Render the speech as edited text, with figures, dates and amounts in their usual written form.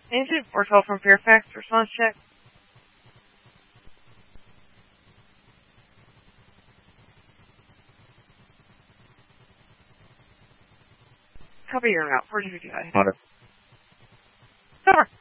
Agent 412 from Fairfax, response check. Copy your route, 455. Order. Over.